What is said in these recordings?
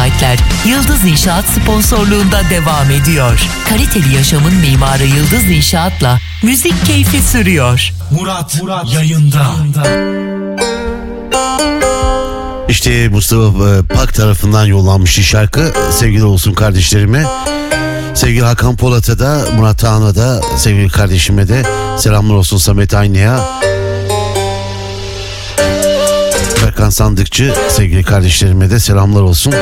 Saatler Yıldız İnşaat sponsorluğunda devam ediyor. Kaliteli yaşamın mimarı Yıldız İnşaat'la müzik keyfi sürüyor. Murat yayında. İşte Mustafa Pak tarafından yollanmış şarkı. Sevgili olsun kardeşlerime. Sevgili Hakan Polat'a da, Murat Ağan'a da, sevgili kardeşime de selamlar olsun. Samet Aynı'ya, Berkan Sandıkçı, sevgili kardeşlerime de selamlar olsun.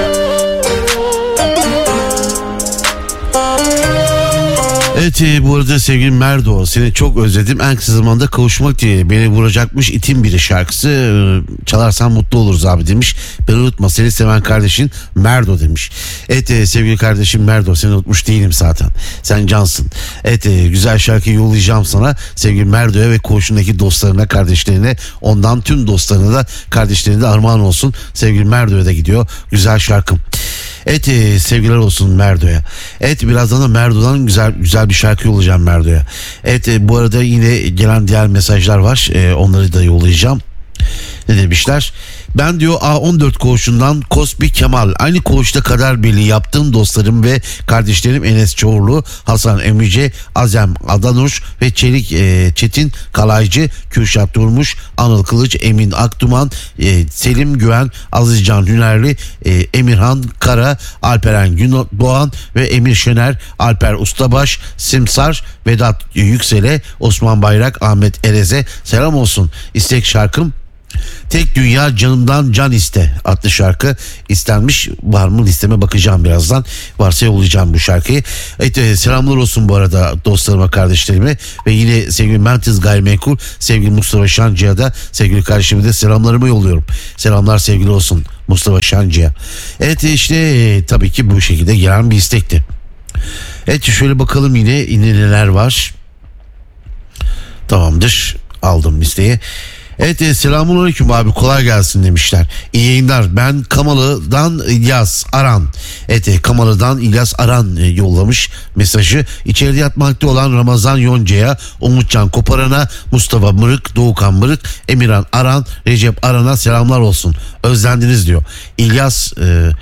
Evet, bu arada sevgili Merdo, seni çok özledim, en kısa zamanda kavuşmak diye beni vuracakmış itin biri şarkısı, çalarsan mutlu oluruz abi demiş. Beni unutma, seni seven kardeşin Merdo demiş. Evet sevgili kardeşim Merdo, seni unutmuş değilim zaten, sen cansın. Evet, güzel şarkıyı yollayacağım sana sevgili Merdo'ya ve koğuşundaki dostlarına, kardeşlerine, ondan tüm dostlarına da kardeşlerine de armağan olsun. Sevgili Merdo'ya da gidiyor güzel şarkım. Evet, sevgiler olsun Merdo'ya. Evet, birazdan da Merdo'dan güzel bir şarkı yollayacağım Merdo'ya. Evet, bu arada yine gelen diğer mesajlar var, onları da yollayacağım. Ne demişler? Ben diyor A14 koğuşundan Kosbi Kemal, aynı koğuşta kader birliği yaptığım dostlarım ve kardeşlerim Enes Çoğurlu, Hasan Emice, Azem Adanuş ve Çelik Çetin Kalaycı, Kürşat Durmuş, Anıl Kılıç, Emin Akduman, Selim Güven, Azizcan Hünerli, Emirhan Kara, Alperen Gündoğan ve Emir Şener, Alper Ustabaş, Simsar, Vedat Yüksel'e, Osman Bayrak, Ahmet Erez'e selam olsun. İstek şarkım Tek Dünya Canımdan Can İste adlı şarkı istenmiş. Var mı listeme bakacağım birazdan. Varsa yollayacağım bu şarkıyı. Evet, selamlar olsun bu arada dostlarıma, kardeşlerime ve yine sevgili Mentiz Gayrimenkul, sevgili Mustafa Şancı'ya da, sevgili kardeşime de selamlarımı yolluyorum. Selamlar sevgili olsun Mustafa Şancı'ya. Evet, işte tabii ki bu şekilde gelen bir istekti. Evet, şöyle bakalım yine neler var. Tamamdır, aldım listeyi. Evet, selamünaleyküm abi, kolay gelsin demişler. İyi yayınlar, ben Kamalı'dan İlyas Aran. Evet, Kamalı'dan İlyas Aran yollamış mesajı. İçeride yatmakta olan Ramazan Yonca'ya, Umutcan Koparan'a, Mustafa Mırık, Doğukan Mırık, Emirhan Aran, Recep Aran'a selamlar olsun. Özlendiniz diyor. İlyas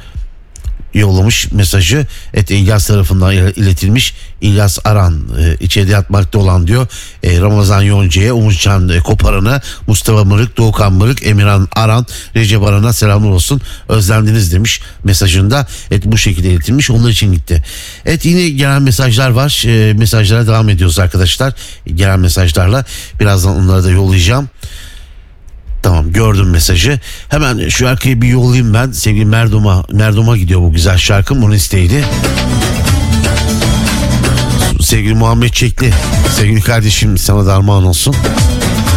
yollamış mesajı. Evet, İlyas tarafından iletilmiş. İlyas Aran içeride yatmakta olan diyor. Ramazan Yonca'ya, Umutcan Koparan'a, Mustafa Mırık, Doğukan Mırık, Emirhan Aran, Recep Aran'a selamlar olsun. Özlendiniz demiş mesajında. Evet, bu şekilde iletilmiş. Onlar için gitti. Evet, yine gelen mesajlar var. Mesajlara devam ediyoruz arkadaşlar. Gelen mesajlarla birazdan onları da yollayacağım. Tamam, gördüm mesajı. Hemen şu şarkıyı bir yollayayım ben. Sevgili Merdom'a gidiyor bu güzel şarkım. Onun isteğiydi. Sevgili Muhammed Çekli, sevgili kardeşim, sana da armağan olsun.